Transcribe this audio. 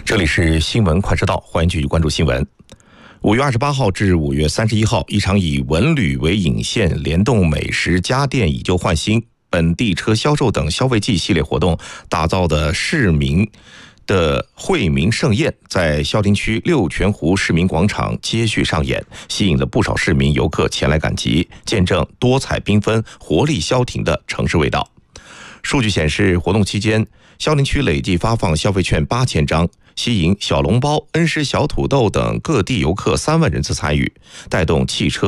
这里是新闻快车道，欢迎继续关注新闻。5月28号至5月31号，一场以文旅为引线，联动美食、家电以旧换新、本地车销售等消费季系列活动打造的市民的惠民盛宴，在孝陵区六泉湖市民广场接续上演，吸引了不少市民游客前来赶集，见证多彩缤纷、活力消停的城市味道。数据显示，活动期间，孝陵区累计发放消费券8000张，吸引小笼包、恩施小土豆等各地游客3万人次参与，带动汽车